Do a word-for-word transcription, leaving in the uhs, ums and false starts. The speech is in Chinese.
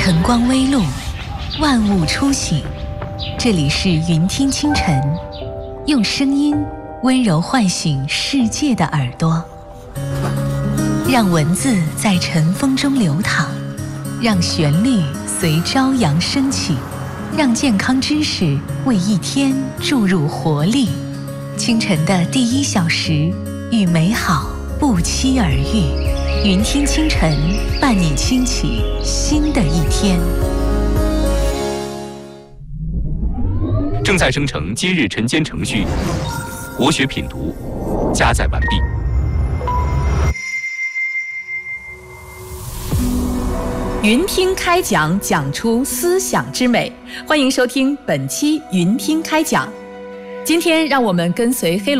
晨光微露，万物初醒。这里是云听清晨，用声音温柔唤醒世界的耳朵，让文字在晨风中流淌，让旋律随朝阳升起，让健康知识为一天注入活力。清晨的第一小时，与美好不期而遇。云听清晨，伴你轻启新的一天。 正在生成今日晨间程序，国学品读加载完毕。 云听开讲，讲出思想之美。欢迎收听本期云听开讲。今天让我们跟随黑龙